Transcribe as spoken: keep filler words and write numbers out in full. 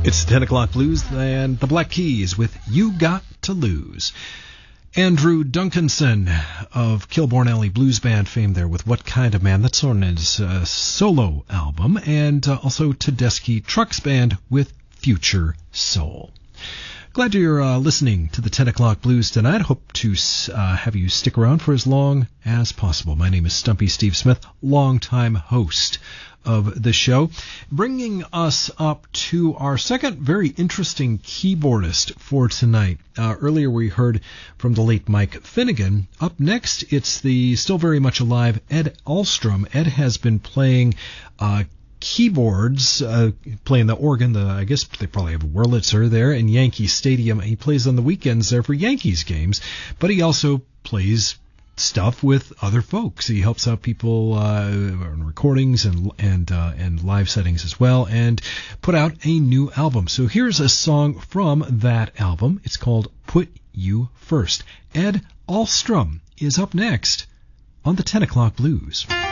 It's ten o'clock blues and the Black Keys with You Got to Lose. Andrew Duncanson of Kilbourne Alley Blues Band fame there with What Kind of Man. That's on his uh, solo album. And uh, also Tedeschi Trucks Band with Future Soul. Glad you're uh, listening to the ten o'clock blues tonight. Hope to uh, have you stick around for as long as possible. My name is Stumpy Steve Smith, longtime host of the show, bringing us up to our second very interesting keyboardist for tonight. Uh, earlier we heard from the late Mike Finnegan. Up next, it's the still very much alive Ed Ahlstrom. Ed has been playing uh, keyboards, uh, playing the organ. The I guess they probably have Wurlitzer there in Yankee Stadium. He plays on the weekends there for Yankees games, but he also plays stuff with other folks. He helps out people uh, on recordings and and uh, and live settings as well, and put out a new album. So here's a song from that album. It's called Put You First. Ed Ahlstrom is up next on the ten o'clock blues.